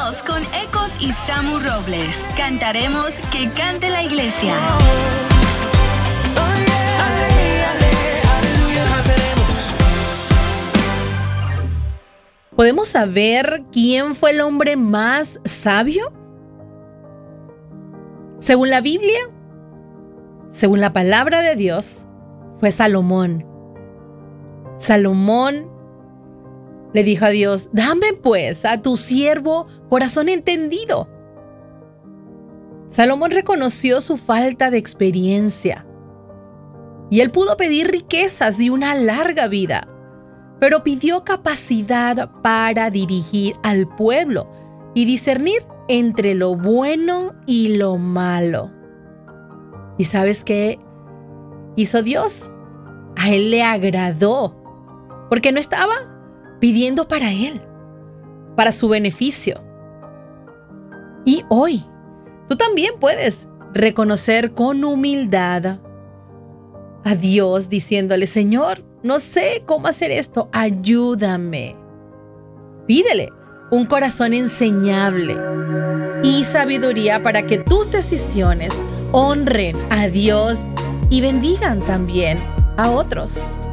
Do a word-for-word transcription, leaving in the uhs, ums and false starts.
Regresamos con Ecos y Samu Robles. Cantaremos Que Cante la Iglesia. ¿Podemos saber quién fue el hombre más sabio? Según la Biblia, según la palabra de Dios, fue Salomón. Salomón le dijo a Dios: dame pues a tu siervo corazón entendido. Salomón reconoció su falta de experiencia y él pudo pedir riquezas y una larga vida, pero pidió capacidad para dirigir al pueblo y discernir entre lo bueno y lo malo. ¿Y sabes qué hizo Dios? A él le agradó, porque no estaba pidiendo para él, para su beneficio. Y hoy, tú también puedes reconocer con humildad a Dios diciéndole: Señor, no sé cómo hacer esto, ayúdame. Pídele un corazón enseñable y sabiduría para que tus decisiones honren a Dios y bendigan también a otros.